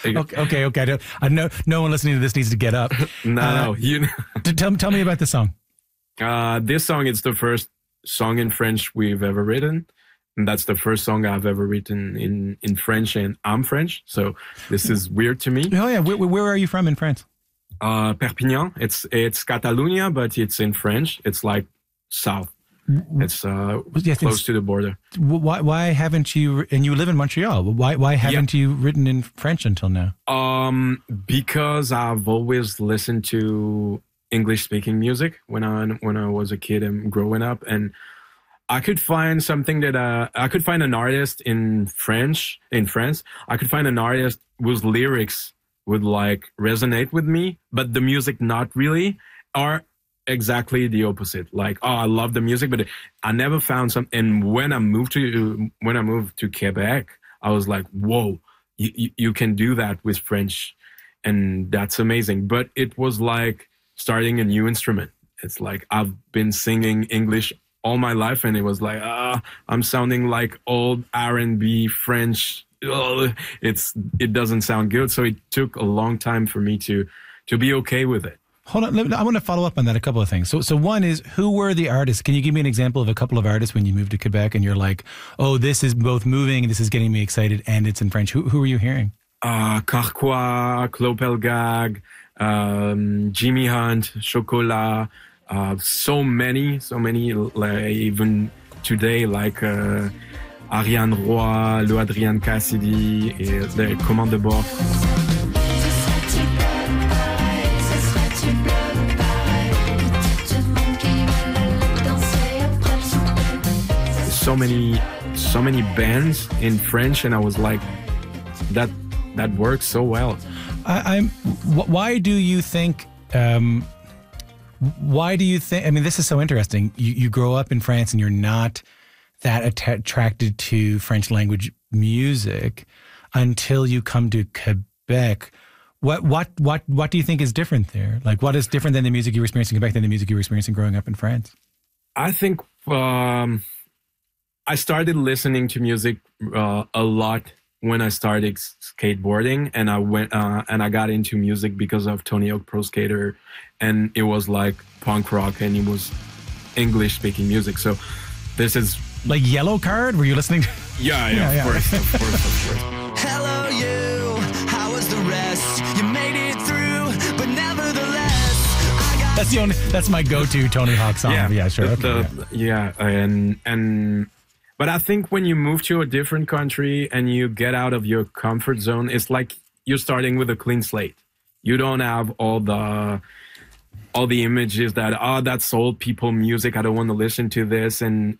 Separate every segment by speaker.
Speaker 1: Okay. I know no one listening to this needs to get up.
Speaker 2: No.
Speaker 1: Tell me about the song.
Speaker 2: This song is the first song in French we've ever written. And that's the first song I've ever written in French, and I'm French. So this is weird to me.
Speaker 1: Oh, yeah. Where are you from in France?
Speaker 2: Perpignan. It's Catalonia, but it's in French. It's like south. It's close to the border.
Speaker 1: Why haven't you, and you live in Montreal, why haven't you written in French until now?
Speaker 2: Because I've always listened to English-speaking music when I was a kid and growing up, and I could find something that I could find an artist in France. I could find an artist whose lyrics would like resonate with me, but the music not really, or exactly the opposite. Like, oh, I love the music, but I never found some. And when I moved to Quebec, I was like, whoa, you can do that with French, and that's amazing. But it was like starting a new instrument. It's like I've been singing English all my life, and it was like, I'm sounding like old R&B French. It doesn't sound good. So it took a long time for me to be okay with it.
Speaker 1: Hold on, I want to follow up on that, a couple of things. So one is, who were the artists? Can you give me an example of a couple of artists when you moved to Quebec and you're like, oh, this is both moving, this is getting me excited, and it's in French? Who were you hearing?
Speaker 2: Carquois, Claude Pelgag, Jimmy Hunt, Chocolat, so many, like, even today, like Ariane Roy, Lou Adrian Cassidy, the Commande de Bord. So many bands in French, and I was like, that works so well.
Speaker 1: Why do you think? I mean, this is so interesting. You grow up in France, and you're not that attracted to French language music until you come to Quebec. What do you think is different there? Like, what is different than the music you were experiencing in Quebec than the music you were experiencing growing up in France?
Speaker 2: I think I started listening to music a lot when I started skateboarding, and I went and I got into music because of Tony Hawk Pro Skater, and it was like punk rock, and it was English speaking music. So this is
Speaker 1: like Yellow Card. Were you listening to?
Speaker 2: Yeah. Of course.
Speaker 3: Hello, you. How was the rest? You made it through, but nevertheless,
Speaker 1: that's my go-to Tony Hawk song. Yeah, sure.
Speaker 2: But I think when you move to a different country and you get out of your comfort zone, it's like you're starting with a clean slate. You don't have all the images that, that's old people music, I don't want to listen to this, and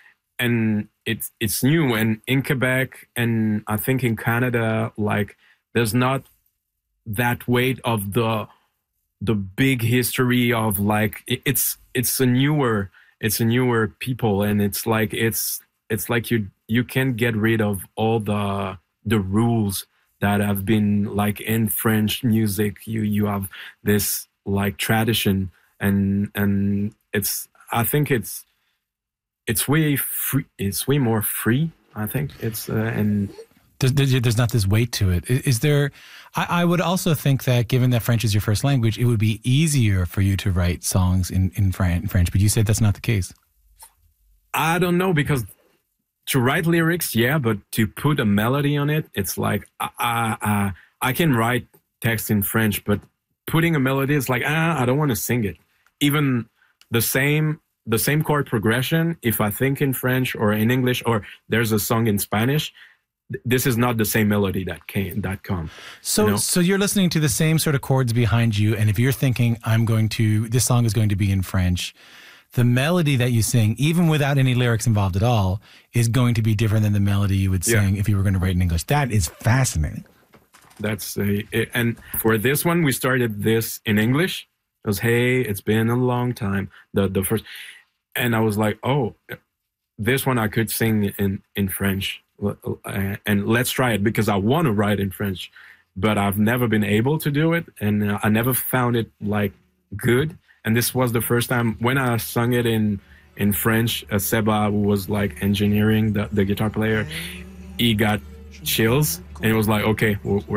Speaker 2: it's new. And in Quebec, and I think in Canada, like, there's not that weight of the big history of, like, it's a newer people, and it's like you can get rid of all the rules that have been, like, in French music. You have this, like, tradition, and I think it's way free. It's way more free. I think it's and
Speaker 1: there's not this weight to it. Is there? I would also think that, given that French is your first language, it would be easier for you to write songs in French. But you said that's not the case.
Speaker 2: I don't know, because to write lyrics, yeah, but to put a melody on it, it's like I can write text in French, but putting a melody is like, I don't want to sing it. Even the same chord progression, if I think in French or in English, or there's a song in Spanish, this is not the same melody that come.
Speaker 1: So you're listening to the same sort of chords behind you, and if you're thinking, this song is going to be in French, the melody that you sing, even without any lyrics involved at all, is going to be different than the melody you would sing if you were going to write in English. That is fascinating.
Speaker 2: And for this one, we started this in English. It was, hey, it's been a long time. The first, and I was like, oh, this one I could sing in French, and let's try it, because I want to write in French, but I've never been able to do it, and I never found it, like, good. And this was the first time when I sung it in French. Seba, who was, like, engineering the guitar player, he got chills, and it was like, okay, we're